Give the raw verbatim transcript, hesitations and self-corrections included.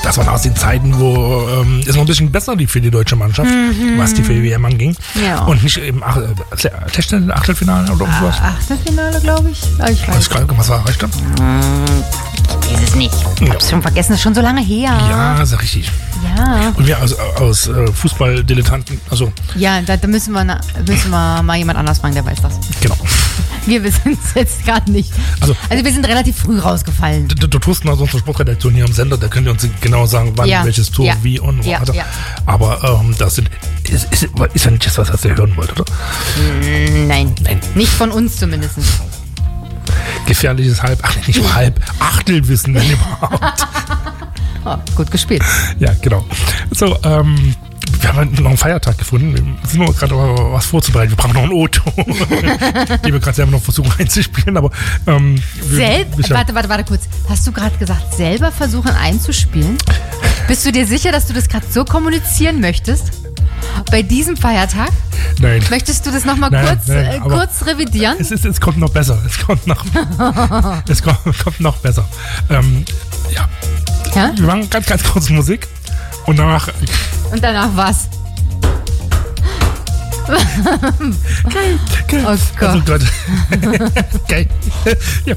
das waren aus den Zeiten, wo ähm, es noch ein bisschen besser lief für die deutsche Mannschaft, mhm. was die W M anging. Ja. Und nicht im Ach- äh, Achtelfinale oder sowas. Ah, Achtelfinale, glaube ich. Ah, ich weiß. Was war erreicht dann? Ich weiß es nicht. Ich ja. hab's schon vergessen, das ist schon so lange her. Ja, ist ja richtig. Ja. Und wir aus, aus äh, Fußballdilettanten, also... Ja, da, da müssen, wir na, müssen wir mal jemand anders fragen, der weiß das. Genau. Wir wissen es jetzt gerade nicht. Also, also wir sind relativ früh rausgefallen. Du, du tust noch unsere Sportredaktion hier am Sender, da könnt ihr uns genau sagen, wann, ja. welches Tor, ja. wie und so ja. weiter. Ja. Aber ähm, das sind, ist, ist, ist ja nicht das, was ihr hören wollt, oder? Nein. Nein. Nicht von uns zumindest. Gefährliches Halb, ach nicht mal Halb, Achtelwissen, wenn überhaupt. Oh, gut gespielt. Ja, genau. So, ähm, wir haben noch einen Feiertag gefunden. Wir sind nur gerade was vorzubereiten. Wir brauchen noch ein O-Ton, die wir gerade selber noch versuchen einzuspielen. Aber ähm, Selb? Wir, warte, warte, warte kurz. Hast du gerade gesagt, selber versuchen einzuspielen? Bist du dir sicher, dass du das gerade so kommunizieren möchtest? Bei diesem Feiertag? Nein. Möchtest du das nochmal kurz, nein, äh, kurz revidieren? Es, ist, es kommt noch besser. Es kommt noch, es kommt, kommt noch besser. Ähm, ja. ja. Wir machen ganz, ganz kurz Musik. Und danach... Und danach was? Geil, geil. Oh Gott. Also Gott. Geil. Ja,